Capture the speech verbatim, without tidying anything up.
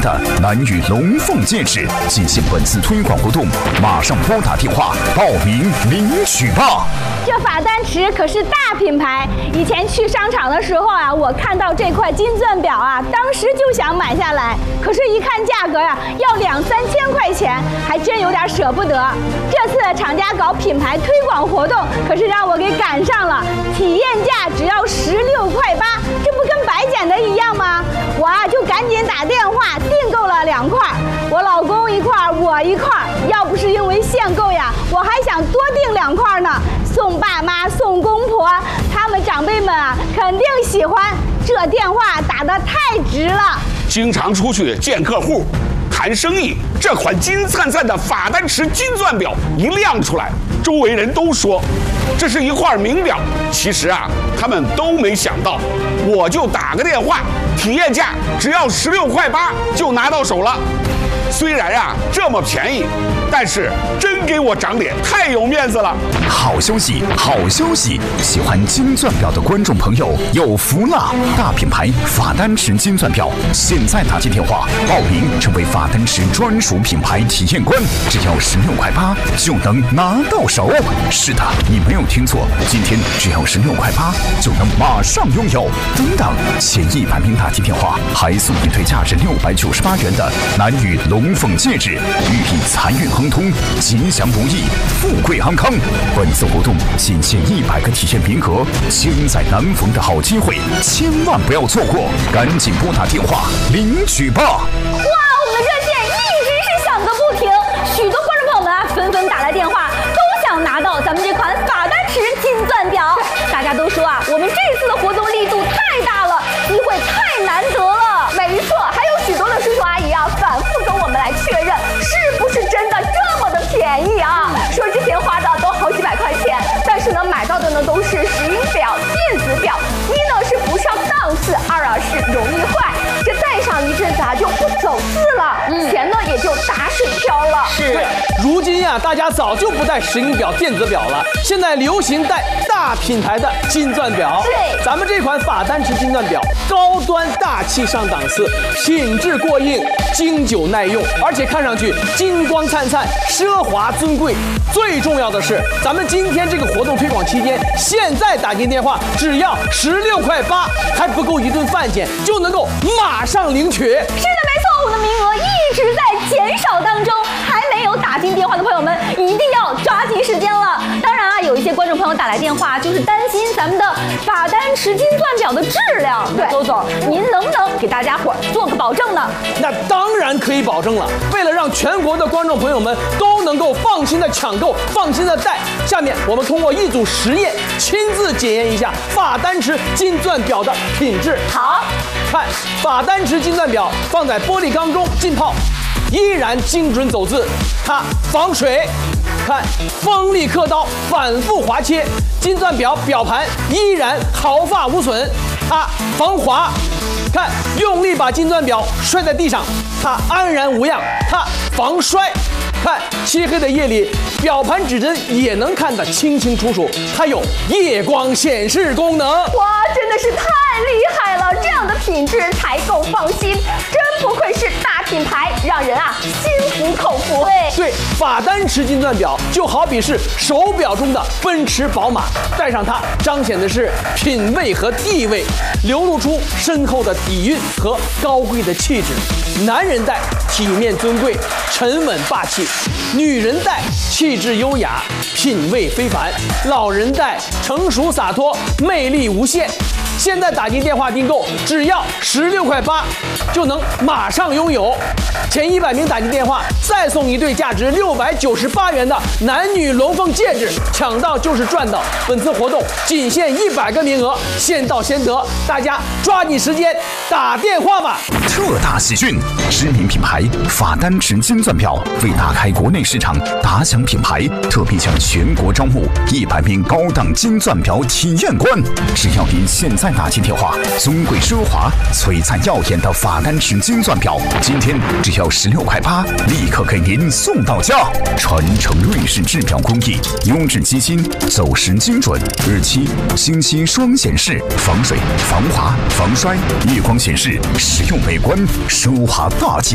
的男女龙凤戒指，进行本次推广活动，马上拨打电话报名领取吧。 这法丹池可是大品牌，以前去商场的时候啊，我看到这块金钻表啊，当时就想买下来，可是一看价格呀、啊，要两三千块钱，还真有点舍不得。这次厂家搞品牌推广活动，可是让我给赶上了，体验价只要十六块八，这不跟白捡的一样吗？我啊就赶紧打电话订购了两块，我老公一块，我一块。要不是因为限购呀，我还想多订两块呢，送爸妈、送公婆，他们长辈们啊肯定喜欢。这电话打得太值了。 经常出去见客户、谈生意，这款金灿灿的法丹池金钻表一亮出来，周围人都说这是一块名表。其实啊，他们都没想到，我就打个电话，体验价只要十六块八就拿到手了。虽然啊这么便宜，但是真给我长脸，太有面子了。 好消息，好消息！喜欢金钻表的观众朋友有福了！大品牌法丹池金钻表，现在打进电话报名，成为法丹池专属品牌体验官，只要十六块八就能拿到手。是的，你没有听错，今天只要十六块八就能马上拥有。等等，前一百名打进电话还送一对价值六百九十八元的男女龙凤戒指，寓意财运亨通、吉祥如意、富贵安康。本次活动仅限一百个体验名额，千载难逢的好机会，千万不要错过！赶紧拨打电话领取吧！哇， 我们的热线一直是响个不停，许多观众朋友们啊纷纷打来电话，都想拿到咱们这款法丹池金钻表。大家都说啊，我们这次的活动力度太大了，机会太难得了。没错，还有许多的叔叔阿姨啊，反复跟我们来确认是不是真的这么的便宜啊，说之前花的都好几百块钱，但是呢买到的呢都是石英表、电子表，一呢是不上档次，二啊是容易坏，这戴上一阵子啊就不走字了，嗯、钱呢也就打水漂了。 是，对，如今呀、啊，大家早就不戴石英表、电子表了，现在流行戴大品牌的金钻表。 对， 咱们这款法丹池金钻表，高端大气上档次，品质过硬，经久耐用，而且看上去金光灿灿、奢华尊贵。最重要的是，咱们今天这个活动推广期间，现在打进电话只要十六块八，还不够一顿饭钱，就能够马上领取。是的， 没错，我的名额一直在减少当中，还没有打进电话的朋友们一定要抓紧时间了。当然啊，有一些观众朋友打来电话，就是担心咱们的法丹池金钻表的质量。对，周总，您能不能给大家伙做个保证呢？ 那当然可以保证了。为了让全国的观众朋友们都能够放心的抢购、放心的戴，下面我们通过一组实验，亲自检验一下法丹池金钻表的品质。 好， 看法丹池金钻表放在玻璃缸中浸泡，依然精准走字，它防水。看锋利刻刀，反复划切，金钻表表盘依然毫发无损，它防滑。看用力把金钻表摔在地上，它安然无恙，它防摔。看漆黑的夜里，表盘指针也能看得清清楚楚，它有夜光显示功能。 哇，真的是太厉害了！这样的品质才够放心，真不愧是大品牌，让人啊心服口服。对对，法丹池金钻表就好比是手表中的奔驰、宝马，戴上它彰显的是品味和地位，流露出深厚的底蕴和高贵的气质。男人戴体面尊贵、沉稳霸气，女人戴气质优雅、品味非凡，老人戴成熟洒脱、魅力无限。现在打进电话订购，只要十六块八，就能马上拥有。前一百名打进电话，再送一对价值六百九十八元的男女龙凤戒指，抢到就是赚到。本次活动仅限一百个名额，先到先得，大家抓紧时间打电话吧。 特大喜讯！知名品牌法丹池金钻表为打开国内市场，打响品牌，特别向全国招募一百名高档金钻表体验官。只要您现在打进电话，尊贵奢华、璀璨耀眼的法丹池金钻表，今天只要十六块八，立刻给您送到家。传承瑞士制表工艺，优质机芯，走时精准，日期、星期双显示，防水、防滑、防摔，夜光显示，实用美观，奢华大气。